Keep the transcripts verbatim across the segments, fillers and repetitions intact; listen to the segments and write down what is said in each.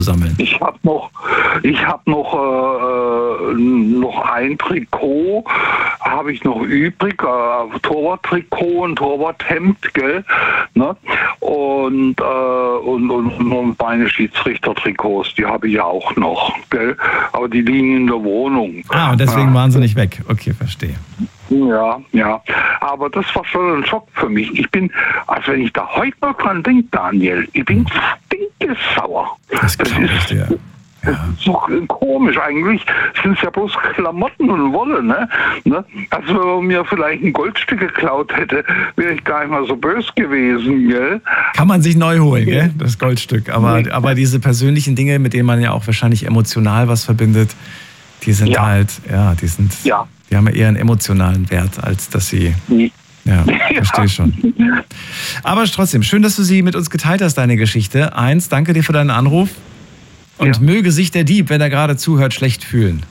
sammeln. Ich habe noch, ich habe noch, äh, noch ein Trikot, habe ich noch übrig, äh, Torwart-Trikot und Torwart-Hemd, gell, ne? Und, äh, und, und, und meine Schiedsrichter-Trikots, die habe ich ja auch noch, gell, aber die liegen in der Wohnung. Ah, und deswegen ja. waren sie nicht weg. Okay, verstehe. Ja, ja, aber das war schon ein Schock für mich. Ich bin, also wenn ich da heute noch dran denke, Daniel, ich bin stinkesauer. Das, das ist ja. Das ist so komisch. Eigentlich sind es ja bloß Klamotten und Wolle, ne? ne? Also wenn man mir vielleicht ein Goldstück geklaut hätte, wäre ich gar nicht mal so böse gewesen, gell? Kann man sich neu holen, gell? Das Goldstück. Aber, nee. aber diese persönlichen Dinge, mit denen man ja auch wahrscheinlich emotional was verbindet, die sind ja. halt, ja, die sind... Ja. Die haben eher einen emotionalen Wert, als dass sie... Ja, verstehe schon. Aber trotzdem, schön, dass du sie mit uns geteilt hast, deine Geschichte. Eins, danke dir für deinen Anruf. Und ja. möge sich der Dieb, wenn er gerade zuhört, schlecht fühlen.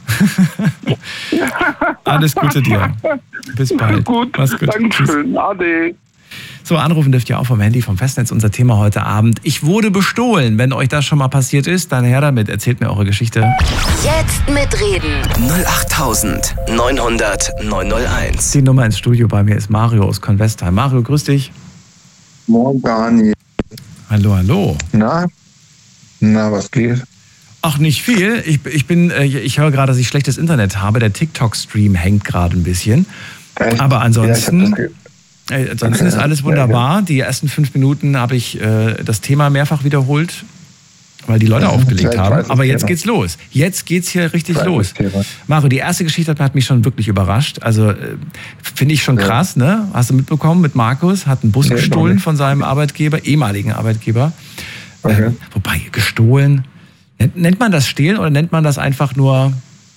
Alles Gute dir. Bis bald. Gut, Mach's gut. Dankeschön. Ade. So, anrufen dürft ihr auch vom Handy, vom Festnetz, unser Thema heute Abend. Ich wurde bestohlen. Wenn euch das schon mal passiert ist, dann her damit. Erzählt mir eure Geschichte. Jetzt mitreden. null acht neun hundert neun null eins. Die Nummer ins Studio bei mir ist Mario aus Convestheim. Mario, grüß dich. Morgen, Daniel. Hallo, hallo. Na? Na, was geht? Ach, nicht viel. Ich, ich, bin, ich höre gerade, dass ich schlechtes Internet habe. Der TikTok-Stream hängt gerade ein bisschen. Echt? Aber ansonsten... Ja, Ansonsten ist alles wunderbar. Die ersten fünf Minuten habe ich äh, das Thema mehrfach wiederholt, weil die Leute ja, aufgelegt haben. Aber jetzt geht's los. Jetzt geht's hier richtig los. Mario, die erste Geschichte hat mich schon wirklich überrascht. Also äh, finde ich schon krass, ne? Hast du mitbekommen mit Markus? Hat einen Bus ja, gestohlen von seinem Arbeitgeber, ehemaligen Arbeitgeber. Okay. Äh, wobei, gestohlen. Nennt, nennt man das Stehlen oder nennt man das einfach nur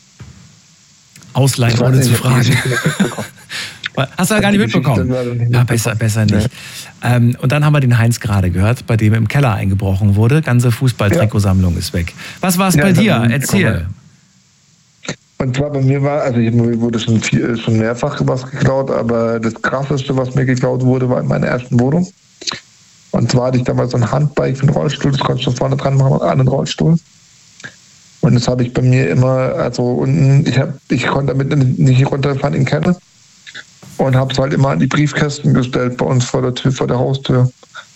Ausleihen, ohne zu fragen? Hast du ja gar nicht mitbekommen? Ja, besser, besser nicht. Ja. Ähm, und dann haben wir den Heinz gerade gehört, bei dem im Keller eingebrochen wurde. Ganze Fußball-Trikotsammlung ist weg. Was war es ja, bei dir? Erzähl. Und zwar bei mir war, also mir wurde schon, viel, schon mehrfach was geklaut, aber das Krasseste, was mir geklaut wurde, war in meiner ersten Wohnung. Und zwar hatte ich damals so ein Handbike für einen Rollstuhl, das konntest du vorne dran machen, an den Rollstuhl. Und das habe ich bei mir immer, also unten, ich, hab, ich konnte damit nicht runterfahren in den Keller. Und habe es halt immer an die Briefkästen gestellt bei uns vor der Tür, vor der Haustür.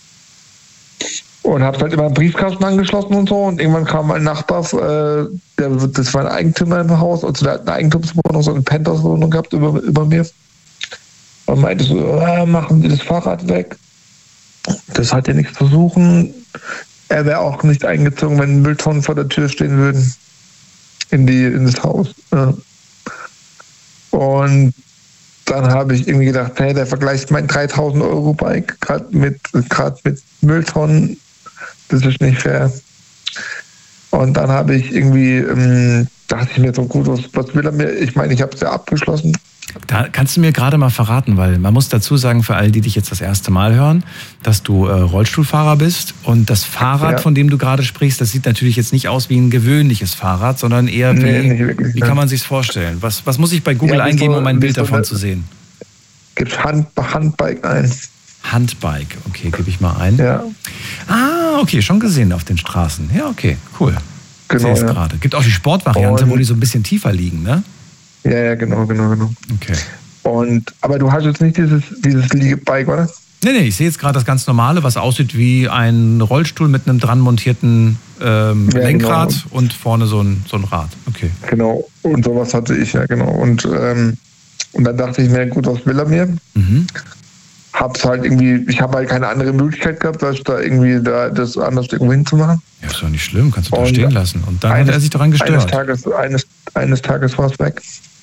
Und habe es halt immer an den Briefkasten angeschlossen und so. Und irgendwann kam mein Nachbar, äh, der, das war ein Eigentümer im Haus, also der hat eine Eigentumswohnung, so eine Penthouse-Wohnung gehabt über, über mir. Und meinte so, äh, machen Sie das Fahrrad weg. Das hat ja nichts zu suchen. Er wäre auch nicht eingezogen, wenn Mülltonnen vor der Tür stehen würden. In, die, in das Haus. Ja. Und dann habe ich irgendwie gedacht, hey, der vergleicht mein dreitausend Euro Bike gerade mit, grad mit Mülltonnen. Das ist nicht fair. Und dann habe ich irgendwie, ähm, dachte ich mir so, gut, was, was will er mir? Ich meine, ich habe es ja abgeschlossen. Da kannst du mir gerade mal verraten, weil man muss dazu sagen, für alle, die dich jetzt das erste Mal hören, dass du äh, Rollstuhlfahrer bist und das Fahrrad, ja. von dem du gerade sprichst, das sieht natürlich jetzt nicht aus wie ein gewöhnlich Fahrrad, sondern eher wie, nee, nicht wirklich, wie kann man sich's vorstellen? Was, was muss ich bei Google ja, eingeben, so, um ein Bild so davon zu sehen? Gibst Hand, Handbike ein. Handbike, okay, gebe ich mal ein. Ja. Ah, okay, schon gesehen auf den Straßen. Ja, okay, cool. Genau, ja. gerade. Gibt auch die Sportvariante, und wo die so ein bisschen tiefer liegen, ne? Ja, ja, genau, genau, genau. Okay. Und, aber du hast jetzt nicht dieses, dieses Liegebike, oder? Nee, nee, ich sehe jetzt gerade das ganz normale, was aussieht wie ein Rollstuhl mit einem dran montierten ähm, ja, Lenkrad genau. und vorne so ein, so ein Rad. Okay. Genau, und sowas hatte ich, ja, genau. Und, ähm, und dann dachte ich mir, gut, was will er mir? Mhm. Hab's halt irgendwie, ich habe halt keine andere Möglichkeit gehabt, als da irgendwie da das anders irgendwo hinzumachen. Ja, ist doch nicht schlimm, kannst du da stehen lassen. Und dann eines, hat er sich daran gestört. Eines Tages, eines, eines Tages war es weg.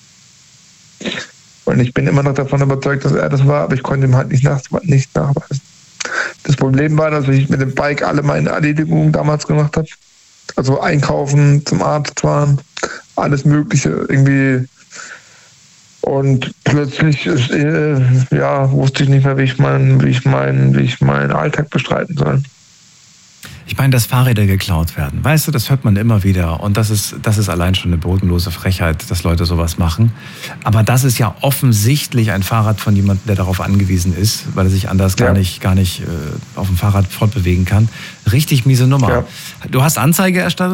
Und ich bin immer noch davon überzeugt, dass er das war, aber ich konnte ihm halt nicht, nach, nicht nachweisen. Das Problem war, dass ich mit dem Bike alle meine Erledigungen damals gemacht habe. Also einkaufen, zum Arzt fahren, alles Mögliche irgendwie. Und plötzlich äh, ja, wusste ich nicht mehr, wie ich meinen wie ich mein, wie ich meinen Alltag bestreiten soll. Ich meine, dass Fahrräder geklaut werden, weißt du, das hört man immer wieder. Und das ist, das ist allein schon eine bodenlose Frechheit, dass Leute sowas machen. Aber das ist ja offensichtlich ein Fahrrad von jemandem, der darauf angewiesen ist, weil er sich anders ja. gar nicht, gar nicht äh, auf dem Fahrrad fortbewegen kann. Richtig miese Nummer. Ja. Du hast Anzeige erstattet?